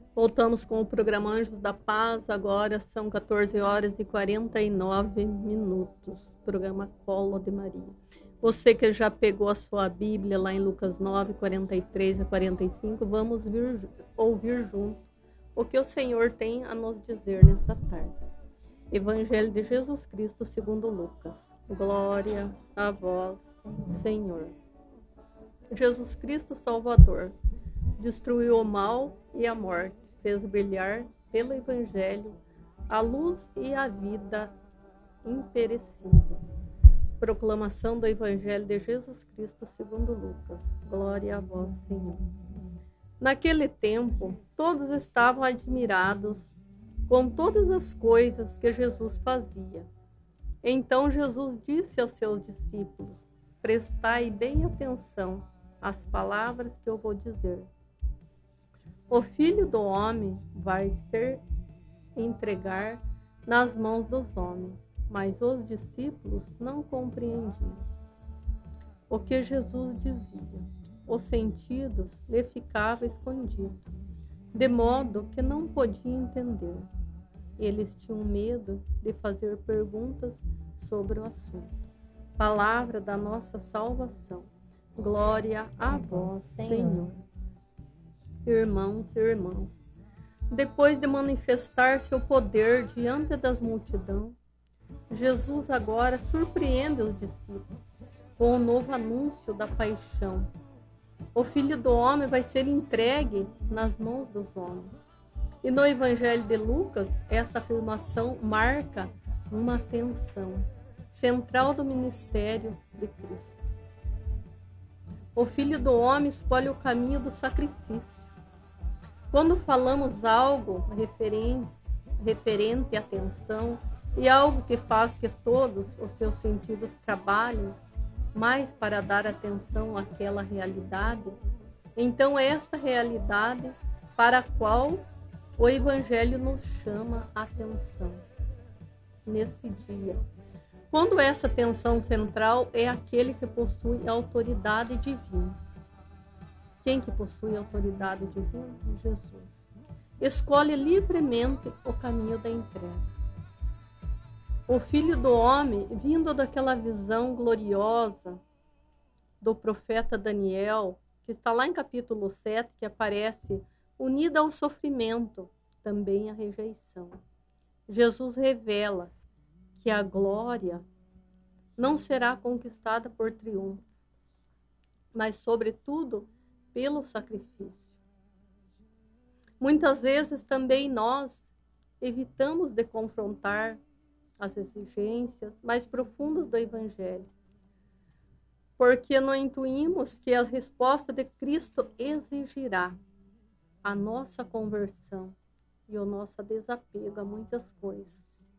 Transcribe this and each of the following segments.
Voltamos com o programa Anjos da Paz. Agora são 14 horas e 49 minutos. Programa Colo de Maria. Você que já pegou a sua Bíblia lá em Lucas 9, 43 a 45, vamos ouvir junto o que o Senhor tem a nos dizer nesta tarde. Evangelho de Jesus Cristo segundo Lucas. Glória a vós, Senhor. Jesus Cristo Salvador destruiu o mal e a morte, fez brilhar pelo Evangelho a luz e a vida imperecível. Proclamação do Evangelho de Jesus Cristo segundo Lucas. Glória a vós, Senhor. Naquele tempo, todos estavam admirados com todas as coisas que Jesus fazia. Então Jesus disse aos seus discípulos: prestai bem atenção às palavras que eu vou dizer. O Filho do Homem vai ser entregar nas mãos dos homens, mas os discípulos não compreendiam o que Jesus dizia. Os sentidos lhe ficavam escondidos, de modo que não podiam entender. Eles tinham medo de fazer perguntas sobre o assunto. Palavra da nossa salvação. Glória a vós, Senhor. Irmãos e irmãs, depois de manifestar seu poder diante das multidões, Jesus agora surpreende os discípulos com o novo anúncio da paixão. O Filho do Homem vai ser entregue nas mãos dos homens. E no Evangelho de Lucas, essa afirmação marca uma tensão central do ministério de Cristo. O Filho do Homem escolhe o caminho do sacrifício. Quando falamos algo referente à atenção e algo que faz que todos os seus sentidos trabalhem mais para dar atenção àquela realidade, então é esta realidade para a qual o Evangelho nos chama a atenção nesse dia. Quando essa atenção central é aquele que possui a autoridade divina. Quem que possui a autoridade divina? Jesus. Escolhe livremente o caminho da entrega. O Filho do Homem, vindo daquela visão gloriosa do profeta Daniel, que está lá em capítulo 7, que aparece unida ao sofrimento, também à rejeição. Jesus revela que a glória não será conquistada por triunfo, mas, sobretudo, pelo sacrifício. Muitas vezes também nós evitamos de confrontar as exigências mais profundas do Evangelho, porque não intuímos que a resposta de Cristo exigirá a nossa conversão e o nosso desapego a muitas coisas.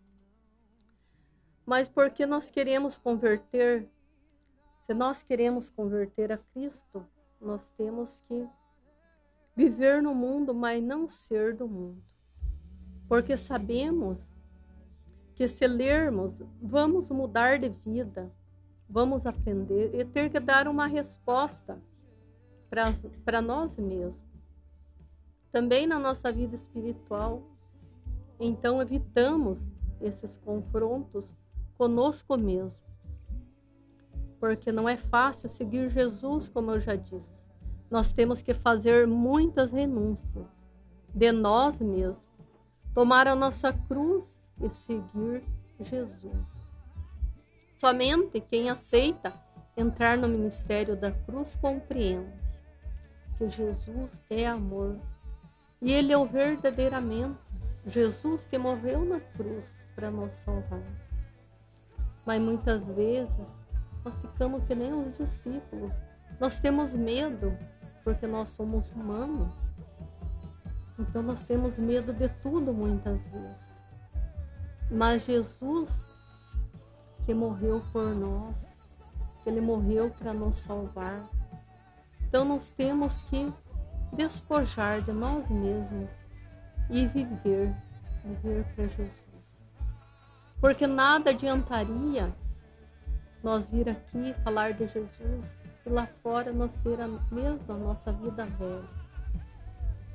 Mas porque nós queremos converter, se nós queremos converter a Cristo, nós temos que viver no mundo, mas não ser do mundo. Porque sabemos que se lermos, vamos mudar de vida, vamos aprender e ter que dar uma resposta para nós mesmos. Também na nossa vida espiritual. Então evitamos esses confrontos conosco mesmo. Porque não é fácil seguir Jesus, como eu já disse. Nós temos que fazer muitas renúncias de nós mesmos, tomar a nossa cruz e seguir Jesus. Somente quem aceita entrar no ministério da cruz compreende que Jesus é amor e Ele é o verdadeiramente Jesus que morreu na cruz para nos salvar. Mas muitas vezes nós ficamos que nem os discípulos. Nós temos medo, porque nós somos humanos. Então nós temos medo de tudo muitas vezes. Mas Jesus, que morreu por nós, Ele morreu para nos salvar. Então nós temos que despojar de nós mesmos e viver para Jesus. Porque nada adiantaria nós vir aqui falar de Jesus e lá fora nós ter a mesma nossa vida velha.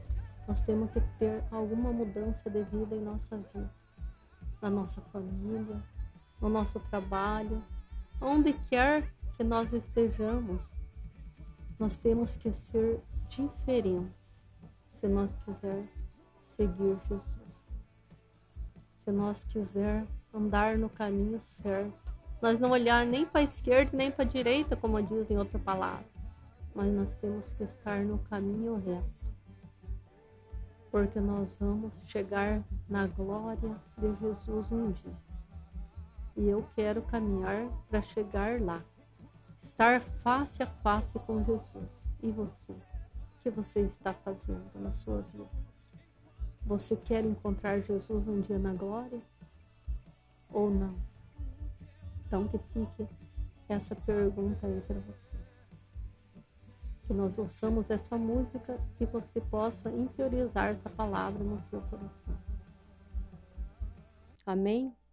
Nós temos que ter alguma mudança de vida em nossa vida, na nossa família, no nosso trabalho, onde quer que nós estejamos. Nós temos que ser diferentes se nós quisermos seguir Jesus. Se nós quisermos andar no caminho certo. Nós não olhar nem para a esquerda nem para a direita, como diz em outra palavra. Mas nós temos que estar no caminho reto. Porque nós vamos chegar na glória de Jesus um dia. E eu quero caminhar para chegar lá. Estar face a face com Jesus. E você? O que você está fazendo na sua vida? Você quer encontrar Jesus um dia na glória? Ou não? Então que fique essa pergunta aí para você. Que nós ouçamos essa música e você possa interiorizar essa palavra no seu coração. Amém?